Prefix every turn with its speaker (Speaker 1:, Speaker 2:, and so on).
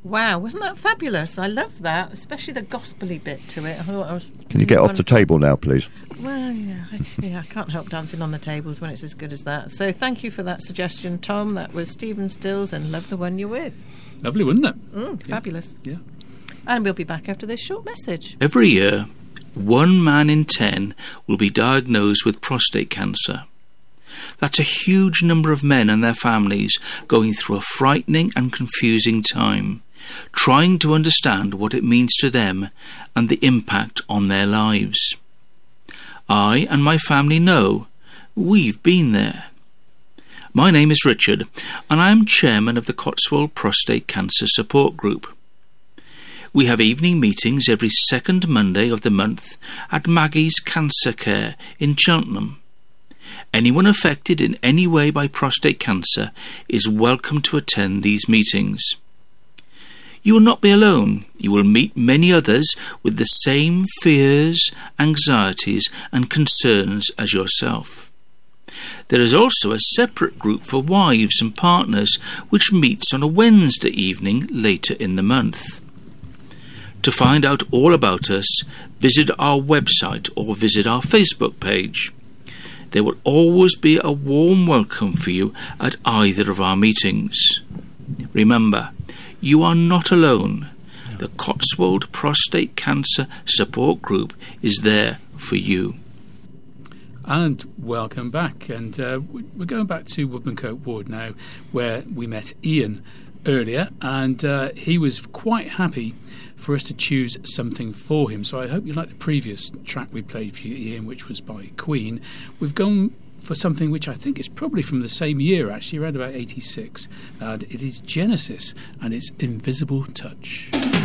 Speaker 1: Wow, wasn't that fabulous? I love that, especially the gospel-y bit to it.
Speaker 2: Can you get off the table now, please?
Speaker 1: Well, I can't help dancing on the tables when it's as good as that. So thank you for that suggestion, Tom. That was Stephen Stills and Love the One You're With.
Speaker 3: Lovely, wasn't it?
Speaker 1: Fabulous.
Speaker 3: Yeah.
Speaker 1: And we'll be back after this short message.
Speaker 4: Every year, 1 man in 10 will be diagnosed with prostate cancer. That's a huge number of men and their families going through a frightening and confusing time, trying to understand what it means to them and the impact on their lives. I and my family know. We've been there. My name is Richard, and I am chairman of the Cotswold Prostate Cancer Support Group. We have evening meetings every second Monday of the month at Maggie's Cancer Care in Cheltenham. Anyone affected in any way by prostate cancer is welcome to attend these meetings. You will not be alone. You will meet many others with the same fears, anxieties and concerns as yourself. There is also a separate group for wives and partners which meets on a Wednesday evening later in the month. To find out all about us, visit our website or visit our Facebook page. There will always be a warm welcome for you at either of our meetings. Remember, you are not alone. The Cotswold Prostate Cancer Support Group is there for you.
Speaker 3: And welcome back. And we're going back to Woodmancote Ward now, where we met Ian earlier, and he was quite happy for us to choose something for him. So I hope you like the previous track we played for you, Ian, which was by Queen. We've gone for something which I think is probably from the same year, actually, around about 86. And it is Genesis, and it's Invisible Touch.